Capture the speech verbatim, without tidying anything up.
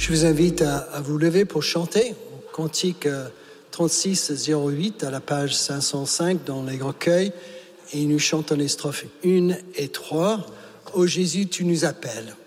Je vous invite à, à vous lever pour chanter. Cantique trente-six zéro huit à la page cinq cent cinq dans les recueils. Et nous chantons les strophes une et trois. Ô Jésus, tu nous appelles.